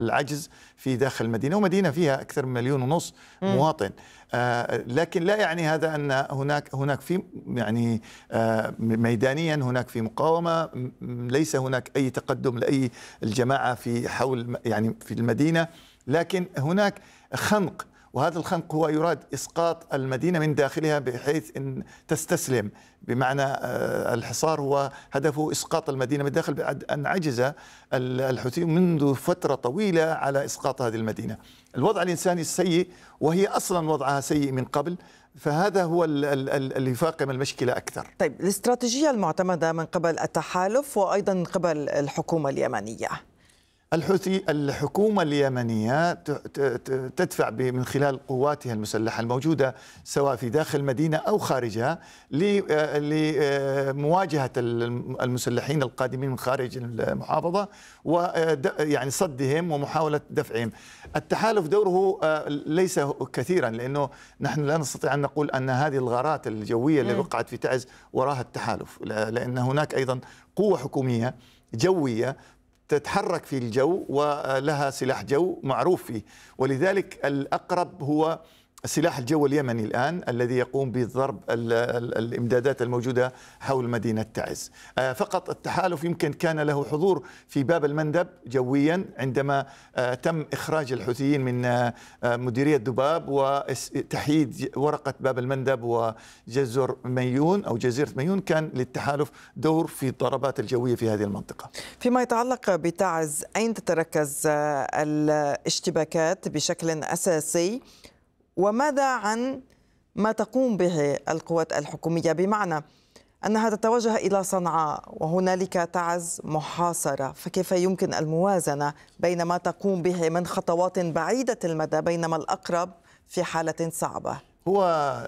العجز في داخل المدينة، ومدينة فيها أكثر من 1.5 مليون مواطن. لكن لا يعني هذا أن هناك في يعني ميدانيا هناك في مقاومة، ليس هناك أي تقدم لأي الجماعة في حول يعني في المدينة، لكن هناك خنق، وهذا الخنق هو يراد إسقاط المدينة من داخلها بحيث أن تستسلم، بمعنى الحصار هو هدفه إسقاط المدينة من الداخل، بعد أن عجز الحوثيون منذ فترة طويلة على إسقاط هذه المدينة. الوضع الإنساني السيء، وهي أصلا وضعها سيء من قبل، فهذا هو اللي يفاقم المشكلة أكثر. طيب، الاستراتيجية المعتمدة من قبل التحالف وأيضا من قبل الحكومة اليمنية. الحكومة اليمنية تدفع من خلال قواتها المسلحة الموجودة سواء في داخل المدينة أو خارجها لمواجهة المسلحين القادمين من خارج المحافظة، ويعني صدهم ومحاولة دفعهم. التحالف دوره ليس كثيرا، لأنه نحن لا نستطيع أن نقول أن هذه الغارات الجوية اللي وقعت في تعز وراها التحالف، لأن هناك أيضا قوة حكومية جوية تتحرك في الجو ولها سلاح جو معروف فيه، ولذلك الأقرب هو سلاح الجو اليمني الآن الذي يقوم بضرب الإمدادات الموجودة حول مدينة تعز. فقط التحالف يمكن كان له حضور في باب المندب جويا عندما تم إخراج الحوثيين من مديرية دباب وتحييد ورقة باب المندب وجزر ميون أو جزيرة ميون، كان للتحالف دور في الضربات الجوية في هذه المنطقة. فيما يتعلق بتعز، أين تتركز الاشتباكات بشكل أساسي؟ وماذا عن ما تقوم به القوات الحكومية، بمعنى أنها تتوجه إلى صنعاء وهنالك تعز محاصرة، فكيف يمكن الموازنة بين ما تقوم به من خطوات بعيدة المدى بينما الأقرب في حالة صعبة؟ هو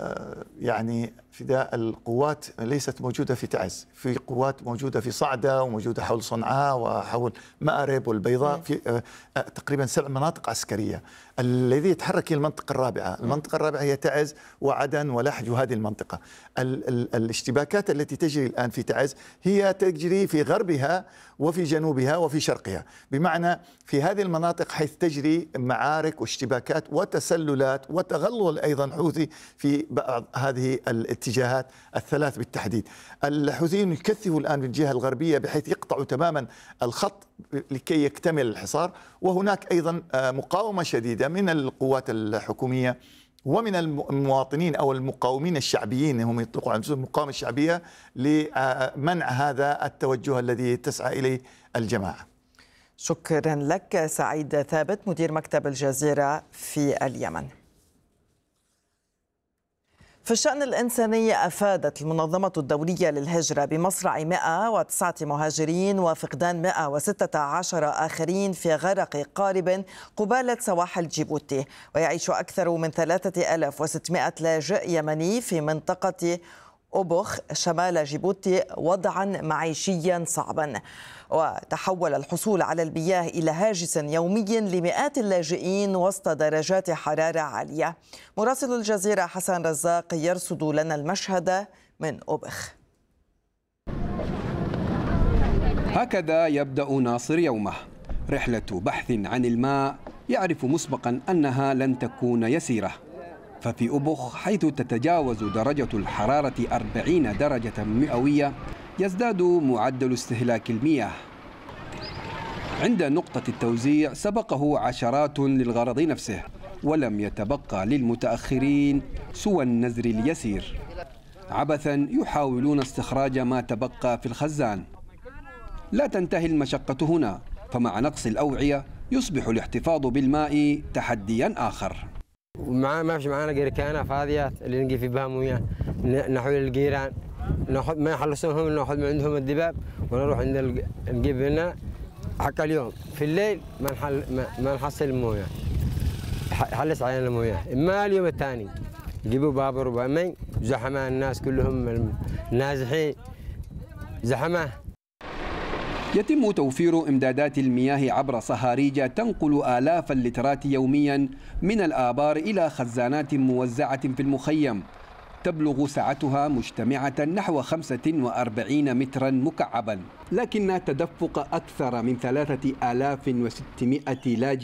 يعني فداء القوات ليست موجودة في تعز، في قوات موجودة في صعدة وموجودة حول صنعاء وحول مأرب والبيضاء، في تقريبا 7 مناطق عسكرية. الذي يتحرك هي المنطقة الرابعة، المنطقة الرابعة هي تعز وعدن ولحج وهذه المنطقة. الاشتباكات التي تجري الآن في تعز هي تجري في غربها وفي جنوبها وفي شرقها، بمعنى في هذه المناطق حيث تجري معارك واشتباكات وتسللات وتغلغل أيضا حوثي في بعض هذه الاتجاهات الثلاث بالتحديد. الحوثيين يكثفوا الآن من الجهة الغربية بحيث يقطعوا تماما الخط لكي يكتمل الحصار، وهناك أيضا مقاومة شديدة من القوات الحكومية ومن المواطنين أو المقاومين الشعبيين، هم يطلقوا على نفسهم المقاومة الشعبية، لمنع هذا التوجه الذي تسعى إليه الجماعة. شكرا لك سعيد ثابت، مدير مكتب الجزيرة في اليمن. في الشأن الإنساني، أفادت المنظمة الدولية للهجرة بمصرع 109 مهاجرين وفقدان 116 آخرين في غرق قارب قبالة سواحل جيبوتي، ويعيش أكثر من 3600 لاجئ يمني في منطقة أوبخ شمال جيبوتي وضعا معيشيا صعبا. وتحول الحصول على المياه إلى هاجس يومي لمئات اللاجئين وسط درجات حرارة عالية. مراسل الجزيرة حسن رزاق يرصد لنا المشهد من أوبخ. هكذا يبدأ ناصر يومه، رحلة بحث عن الماء يعرف مسبقا أنها لن تكون يسيرة. ففي أوبخ حيث تتجاوز درجة الحرارة 40 درجة مئوية يزداد معدل استهلاك المياه. عند نقطة التوزيع سبقه عشرات للغرض نفسه، ولم يتبقى للمتأخرين سوى النزر اليسير. عبثا يحاولون استخراج ما تبقى في الخزان. لا تنتهي المشقة هنا، فمع نقص الأوعية يصبح الاحتفاظ بالماء تحديا آخر. ما فيش معانا جركانة فاضيات اللي نجي في بها مويه، نحول الجيران ناخذ ما يخلصوهم، ناخذ من عندهم الدباب ونروح عند نجيب لنا حق اليوم. في الليل ما نحصل المويه، حلس علينا المويه. اما اليوم الثاني يجيبوا بابر وبامين زحمه، الناس كلهم نازحين زحمه. يتم توفير إمدادات المياه عبر صهاريج تنقل آلاف اللترات يوميا من الآبار إلى خزانات موزعة في المخيم، تبلغ سعتها مجتمعة نحو 45 مترا مكعبا، لكن تدفق أكثر من 3600 لاجئ